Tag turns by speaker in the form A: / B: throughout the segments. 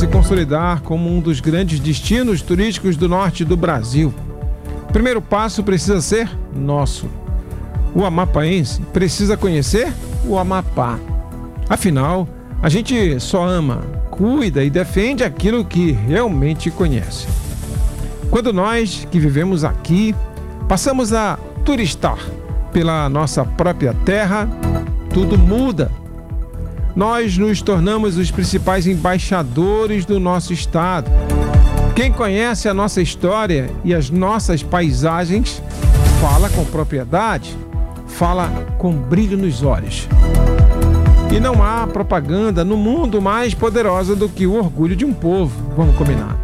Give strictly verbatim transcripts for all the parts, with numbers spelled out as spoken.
A: se consolidar como um dos grandes destinos turísticos do norte do Brasil. O primeiro passo precisa ser nosso. O amapaense precisa conhecer o Amapá. Afinal, a gente só ama, cuida e defende aquilo que realmente conhece. Quando nós, que vivemos aqui, passamos a turistar pela nossa própria terra, tudo muda. Nós nos tornamos os principais embaixadores do nosso estado. Quem conhece a nossa história e as nossas paisagens, fala com propriedade, fala com brilho nos olhos. E não há propaganda no mundo mais poderosa do que o orgulho de um povo, vamos combinar.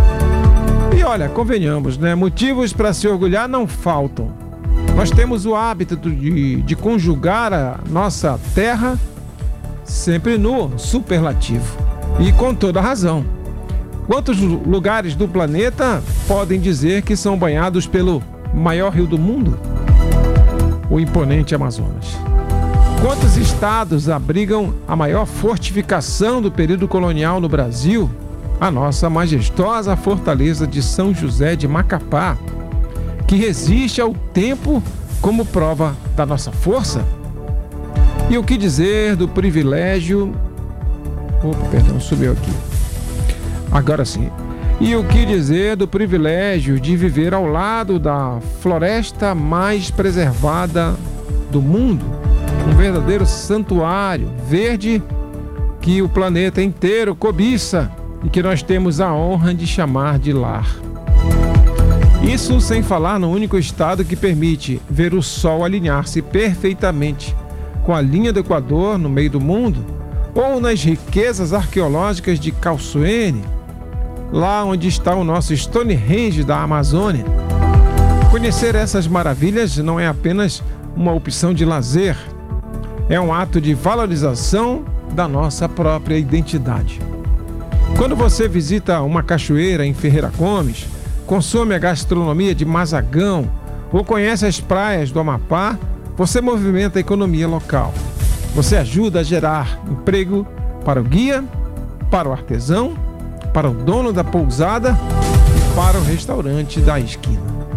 A: E olha, convenhamos, né? Motivos para se orgulhar não faltam. Nós temos o hábito de, de conjugar a nossa terra sempre no superlativo. E com toda razão. Quantos lugares do planeta podem dizer que são banhados pelo maior rio do mundo? O imponente Amazonas. Quantos estados abrigam a maior fortificação do período colonial no Brasil? A nossa majestosa fortaleza de São José de Macapá, que resiste ao tempo como prova da nossa força? E o que dizer do privilégio... Opa, perdão, subiu aqui. Agora sim. E o que dizer do privilégio de viver ao lado da floresta mais preservada do mundo? Um verdadeiro santuário verde que o planeta inteiro cobiça e que nós temos a honra de chamar de lar. Isso sem falar no único estado que permite ver o Sol alinhar-se perfeitamente com a linha do Equador no meio do mundo, ou nas riquezas arqueológicas de Calçoene, lá onde está o nosso Stonehenge da Amazônia. Conhecer essas maravilhas não é apenas uma opção de lazer, é um ato de valorização da nossa própria identidade. Quando você visita uma cachoeira em Ferreira Gomes, consome a gastronomia de Mazagão ou conhece as praias do Amapá, você movimenta a economia local. Você ajuda a gerar emprego para o guia, para o artesão, para o dono da pousada e para o restaurante da esquina.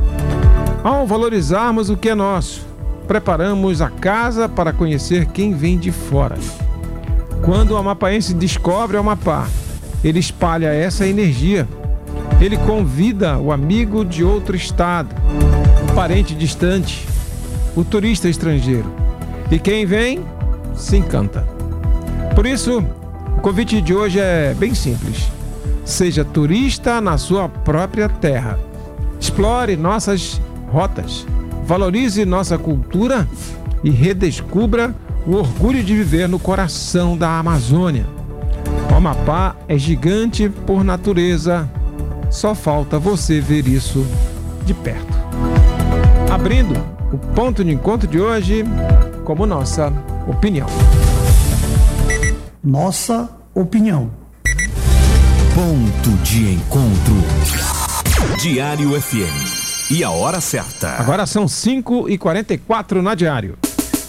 A: Ao valorizarmos o que é nosso, preparamos a casa para conhecer quem vem de fora. Quando o amapaense descobre o Amapá, ele espalha essa energia. Ele convida o amigo de outro estado, o parente distante, o turista estrangeiro. E quem vem, se encanta. Por isso, o convite de hoje é bem simples. Seja turista na sua própria terra. Explore nossas rotas. Valorize nossa cultura e redescubra o orgulho de viver no coração da Amazônia. O Amapá é gigante por natureza. Só falta você ver isso de perto. Abrindo o ponto de encontro de hoje como nossa opinião.
B: Nossa opinião.
C: Ponto de encontro. Diário F M. E a hora certa.
A: Agora são cinco e quarenta e quatro na Diário.